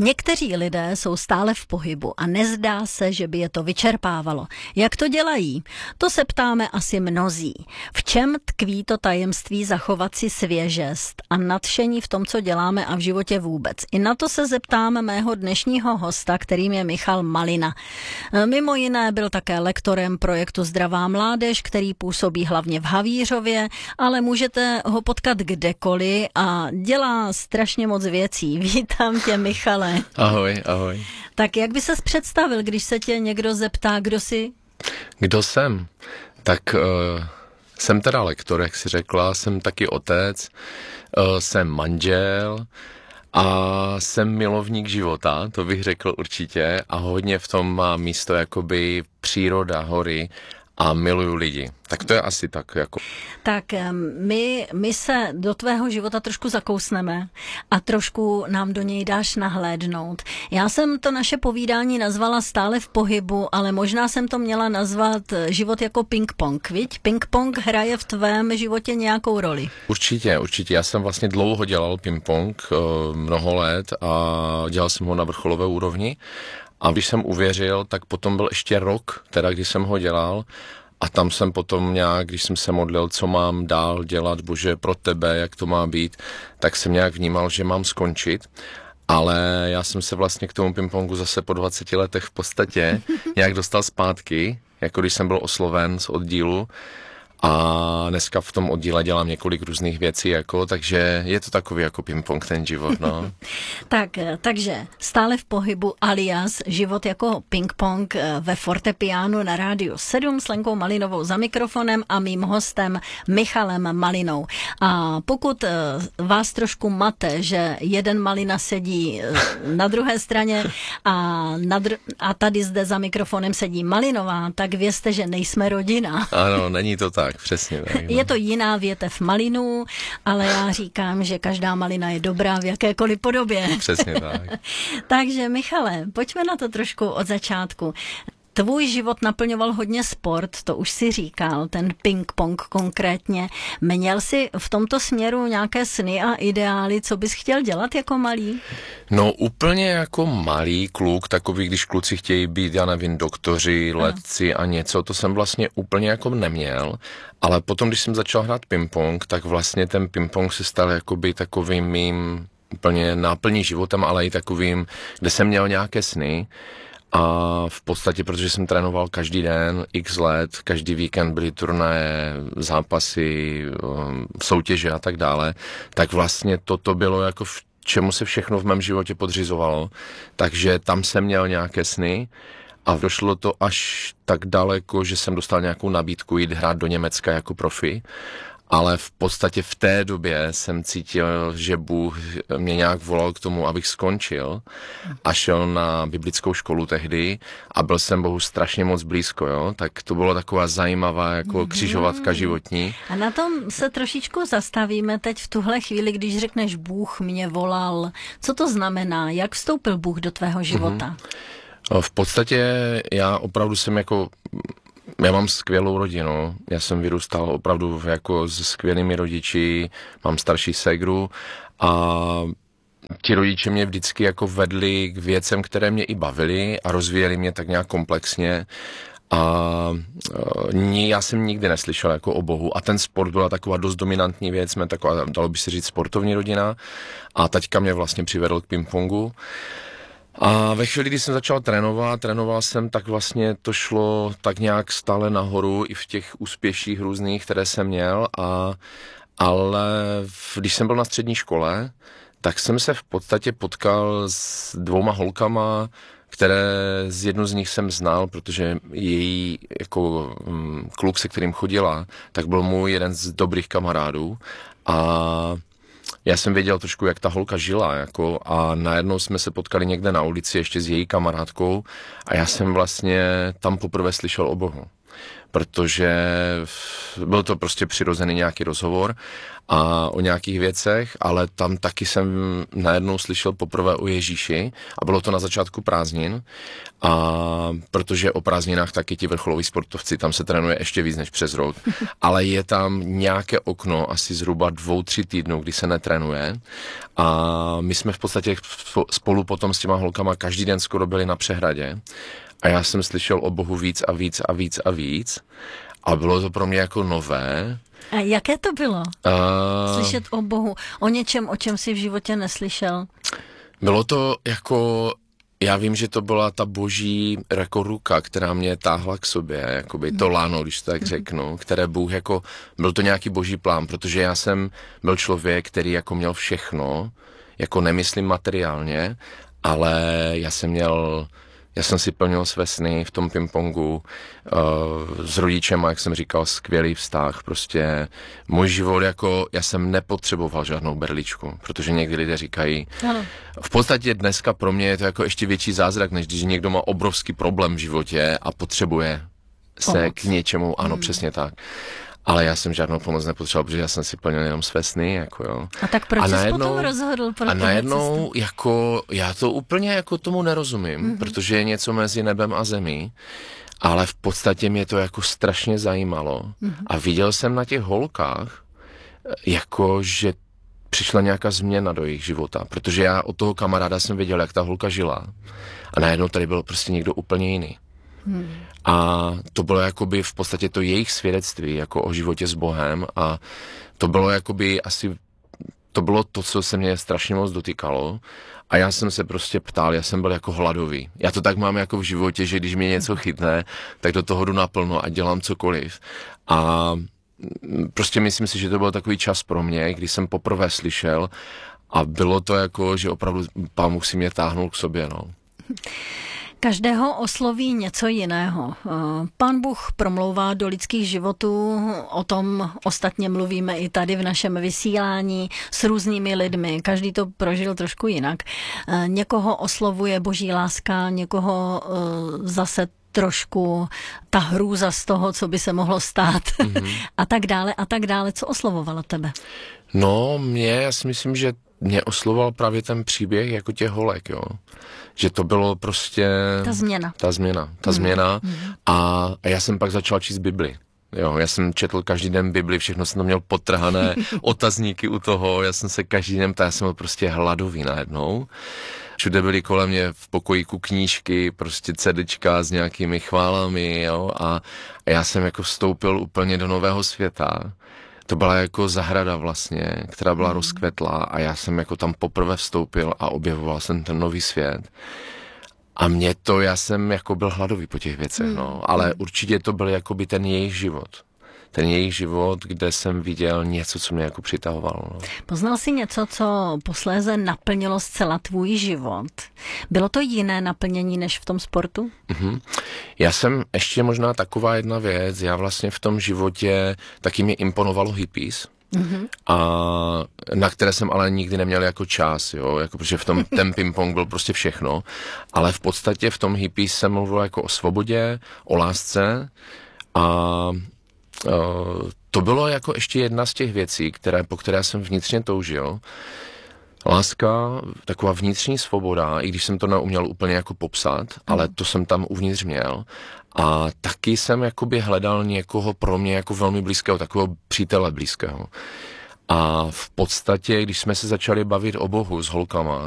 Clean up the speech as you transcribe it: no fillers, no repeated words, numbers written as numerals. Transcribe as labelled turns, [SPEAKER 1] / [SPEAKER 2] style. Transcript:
[SPEAKER 1] Někteří lidé jsou stále v pohybu a nezdá se, že by je to vyčerpávalo. Jak to dělají? To se ptáme asi mnozí. V čem tkví to tajemství zachovat si svěžest a nadšení v tom, co děláme a v životě vůbec? I na to se zeptáme mého dnešního hosta, kterým je Michal Malina. Mimo jiné byl také lektorem projektu Zdravá mládež, který působí hlavně v Havířově, ale můžete ho potkat kdekoliv a dělá strašně moc věcí. Vítám tě, Michale.
[SPEAKER 2] Ahoj, ahoj.
[SPEAKER 1] Tak jak by ses představil, když se tě někdo zeptá, kdo jsi?
[SPEAKER 2] Kdo jsem? Tak jsem teda lektor, jak jsi řekla, jsem taky otec, jsem manžel a jsem milovník života, to bych řekl určitě, a hodně v tom má místo jakoby příroda, hory a miluju lidi. Tak to je asi tak jako.
[SPEAKER 1] Tak my se do tvého života trošku zakousneme a trošku nám do něj dáš nahlédnout. Já jsem to naše povídání nazvala Stále v pohybu, ale možná jsem to měla nazvat život jako ping-pong, viď? Ping-pong hraje v tvém životě nějakou roli?
[SPEAKER 2] Určitě. Já jsem vlastně dlouho dělal ping-pong, mnoho let, a dělal jsem ho na vrcholové úrovni. A když jsem uvěřil, tak potom byl ještě rok, teda když jsem ho dělal, a tam jsem potom nějak, když jsem se modlil, co mám dál dělat, Bože, pro tebe, jak to má být, tak jsem nějak vnímal, že mám skončit. Ale já jsem se vlastně k tomu pingpongu zase po 20 letech v podstatě nějak dostal zpátky, jako když jsem byl osloven z oddílu. A dneska v tom oddíle dělám několik různých věcí, takže je to takový jako ping-pong ten život, no.
[SPEAKER 1] Takže stále v pohybu alias život jako ping-pong ve fortepiánu na Rádiu 7 s Lenkou Malinovou za mikrofonem a mým hostem Michalem Malinou. A pokud vás trošku mate, že jeden Malina sedí na druhé straně a tady zde za mikrofonem sedí Malinová, tak vězte, že nejsme rodina.
[SPEAKER 2] Ano, není to tak. Přesně tak.
[SPEAKER 1] Je to jiná větev malinů, ale já říkám, že každá malina je dobrá v jakékoliv podobě.
[SPEAKER 2] Přesně tak.
[SPEAKER 1] Takže Michale, pojďme na to trošku od začátku. Tvůj život naplňoval hodně sport, to už si říkal, ten ping-pong konkrétně. Měl jsi v tomto směru nějaké sny a ideály, co bys chtěl dělat jako malý?
[SPEAKER 2] No úplně jako malý kluk, takový, když kluci chtějí být, já nevím, doktoři, letci a něco, to jsem vlastně úplně jako neměl. Ale potom, když jsem začal hrát ping-pong, tak vlastně ten ping-pong se stal jakoby takovým mým úplně náplní životem, ale i takovým, kde jsem měl nějaké sny. A v podstatě, protože jsem trénoval každý den, x let, každý víkend byly turnaje, zápasy, soutěže a tak dále, tak vlastně toto bylo jako čemu se všechno v mém životě podřizovalo. Takže tam jsem měl nějaké sny a došlo to až tak daleko, že jsem dostal nějakou nabídku jít hrát do Německa jako profi. Ale v podstatě v té době jsem cítil, že Bůh mě nějak volal k tomu, abych skončil a šel na biblickou školu tehdy a byl jsem Bohu strašně moc blízko, jo? Tak to bylo taková zajímavá jako křižovatka životní. A na tom
[SPEAKER 1] se trošičku zastavíme teď v tuhle chvíli, když řekneš Bůh mě volal. Co to znamená? Jak vstoupil Bůh do tvého života?
[SPEAKER 2] V podstatě já opravdu jsem já mám skvělou rodinu, já jsem vyrůstal opravdu jako se skvělými rodiči, mám starší ségru a ti rodiče mě vždycky jako vedli k věcem, které mě i bavily a rozvíjeli mě tak nějak komplexně. A já jsem nikdy neslyšel jako o Bohu a ten sport byla taková dost dominantní věc, jsme taková, dalo by se říct, sportovní rodina a taťka mě vlastně přivedl k pingpongu. A ve chvíli, kdy jsem začal trénoval jsem, tak vlastně to šlo tak nějak stále nahoru i v těch úspěších různých, které jsem měl, ale když jsem byl na střední škole, tak jsem se v podstatě potkal s 2 holkama, z jednu z nich jsem znal, protože její jako kluk, se kterým chodila, tak byl můj jeden z dobrých kamarádů a já jsem věděl trošku, jak ta holka žila, a najednou jsme se potkali někde na ulici ještě s její kamarádkou a já jsem vlastně tam poprvé slyšel o Bohu. protože byl to prostě přirozený nějaký rozhovor a o nějakých věcech, ale tam taky jsem najednou slyšel poprvé o Ježíši a bylo to na začátku prázdnin, a protože o prázdninách taky ti vrcholoví sportovci, tam se trénuje ještě víc než přes rok, ale je tam nějaké okno asi zhruba 2-3 týdnů, kdy se netrénuje a my jsme v podstatě spolu potom s těma holkama každý den skoro byli na přehradě a já jsem slyšel o Bohu víc a víc a víc a víc a bylo to pro mě jako nové.
[SPEAKER 1] A jaké to bylo? Slyšet o Bohu, o něčem, o čem jsi v životě neslyšel?
[SPEAKER 2] Bylo to jako, já vím, že to byla ta boží jako ruka, která mě táhla k sobě, jakoby to lano, když to tak řeknu, které Bůh jako, byl to nějaký boží plán, protože já jsem byl člověk, který jako měl všechno, jako nemyslím materiálně, ale já jsem si plnil své sny v tom pingpongu s rodičem, jak jsem říkal, skvělý vztah, prostě můj život jako, já jsem nepotřeboval žádnou berličku, protože někdy lidé říkají, ano. V podstatě dneska pro mě je to jako ještě větší zázrak, než když někdo má obrovský problém v životě a potřebuje se k něčemu, ano, přesně tak. Ale já jsem žádnou pomoc nepotřeboval, protože já jsem si plnil jenom své sny, jako jo.
[SPEAKER 1] A tak proč jsi potom rozhodl pro
[SPEAKER 2] a najednou, jako, já to úplně jako tomu nerozumím, protože je něco mezi nebem a zemí, ale v podstatě mě to jako strašně zajímalo. A viděl jsem na těch holkách, jako, že přišla nějaká změna do jejich života, protože já od toho kamaráda jsem věděl, jak ta holka žila. A najednou tady byl prostě někdo úplně jiný. A to bylo jakoby v podstatě to jejich svědectví jako o životě s Bohem a to bylo jakoby asi, to bylo to, co se mě strašně moc dotýkalo a já jsem se prostě ptal, já jsem byl jako hladový. Já to tak mám jako v životě, že když mě něco chytne, tak do toho jdu naplno a dělám cokoliv. A prostě myslím si, že to byl takový čas pro mě, kdy jsem poprvé slyšel a bylo to jako, že opravdu Pán Bůh si mě táhnul k sobě, no.
[SPEAKER 1] Každého osloví něco jiného. Pán Bůh promlouvá do lidských životů, o tom ostatně mluvíme i tady v našem vysílání s různými lidmi. Každý to prožil trošku jinak. Někoho oslovuje boží láska, někoho zase trošku ta hrůza z toho, co by se mohlo stát a tak dále a tak dále. Co oslovovalo tebe?
[SPEAKER 2] No, já si myslím, že mě oslovoval právě ten příběh jako těch holek, jo. Že to bylo prostě... Ta změna. A já jsem pak začal číst Bibli. Jo, já jsem četl každý den Bibli, všechno jsem tam měl podtrhané otazníky u toho, já jsem se každý den ptal, já jsem byl prostě hladový najednou. Všude byly kolem mě v pokojíku knížky, prostě CDčka s nějakými chválami, jo, a já jsem jako vstoupil úplně do nového světa. To byla jako zahrada vlastně, která byla rozkvetlá a já jsem jako tam poprvé vstoupil a objevoval jsem ten nový svět. A já jsem jako byl hladový po těch věcech, no, ale určitě to byl jakoby ten jejich život. Ten jejich život, kde jsem viděl něco, co mě jako přitahovalo. No.
[SPEAKER 1] Poznal jsi něco, co posléze naplnilo zcela tvůj život? Bylo to jiné naplnění než v tom sportu?
[SPEAKER 2] Já jsem ještě možná taková jedna věc, já vlastně v tom životě taky mě imponovalo hippies, a na které jsem ale nikdy neměl jako čas, jo, jako protože v tom ten ping-pong byl prostě všechno, ale v podstatě v tom hippies jsem mluvil jako o svobodě, o lásce a to bylo jako ještě jedna z těch věcí, po které jsem vnitřně toužil. Láska, taková vnitřní svoboda, i když jsem to neuměl úplně jako popsat, ale to jsem tam uvnitř měl. A taky jsem jakoby hledal někoho pro mě jako velmi blízkého, takového přítele blízkého. A v podstatě, když jsme se začali bavit o Bohu s holkama,